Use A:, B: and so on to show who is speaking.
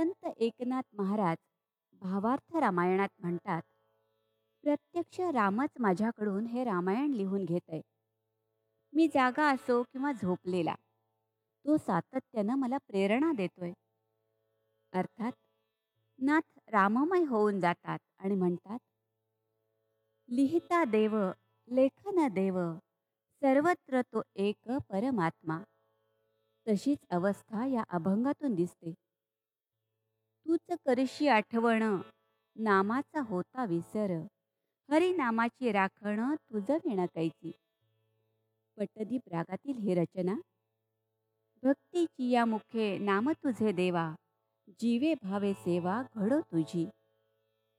A: संत एकनाथ महाराज भावार्थ रामायणात म्हणतात, प्रत्यक्ष रामच माझ्याकडून हे रामायण लिहून घेतय. मी जागा असो किंवा झोपलेला, तो सातत्यानं मला प्रेरणा देतोय. अर्थात नाथ राममय होऊन जातात आणि म्हणतात, लिहिता देव, लेखन देव, सर्वत्र तो एक परमात्मा. तशीच अवस्था या अभंगातून दिसते. तूच करशी आठवण, नामाचा होता विसर, हरिनामाची राखण तुझ विण कैची. पटदीप रागातील ही रचना. भक्तीची या मुखे नाम तुझे देवा, जीवे भावे सेवा घडो तुझी.